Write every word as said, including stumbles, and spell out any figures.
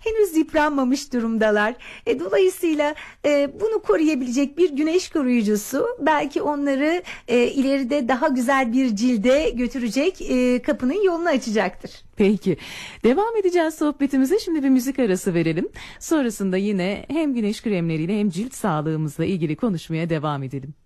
henüz yıpranmamış durumdalar. E, dolayısıyla e, bunu koruyabilecek bir güneş koruyucusu belki onları e, ileride daha güzel bir cilde götürecek, e, kapının yolunu açacaktır. Peki. Devam edeceğiz sohbetimize. Şimdi bir müzik arası verelim. Sonrasında yine hem güneş kremleriyle hem cilt sağlığımızla ilgili konuşmaya devam edelim.